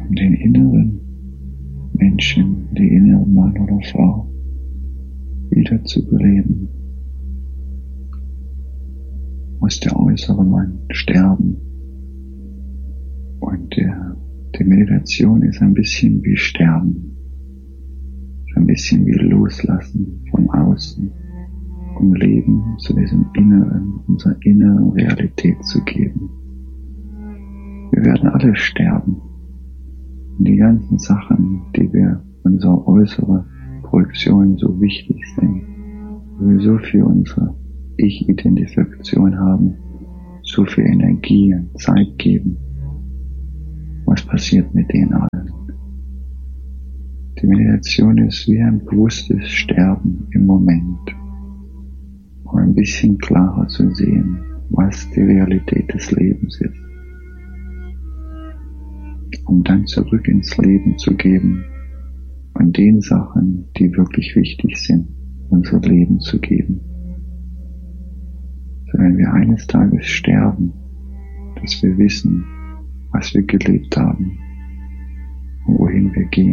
um den inneren Menschen, die innere Mann oder Frau wieder zu beleben, muss der äußere Mann sterben. Und die Meditation ist ein bisschen wie Sterben, ist ein bisschen wie Loslassen vom Außen, um Leben zu diesem Inneren, unserer inneren Realität zu geben. Wir werden alle sterben. Und die ganzen Sachen, die wir unsere äußere Projektion so wichtig sind, wo wir so viel unsere Ich-Identifikation haben, so viel Energie und Zeit geben. Was passiert mit denen allen? Die Meditation ist wie ein bewusstes Sterben im Moment, um ein bisschen klarer zu sehen, was die Realität des Lebens ist, um dann zurück ins Leben zu geben und den Sachen, die wirklich wichtig sind, unser Leben zu geben. So, wenn wir eines Tages sterben, dass wir wissen, was wir gelebt haben und wohin wir gehen.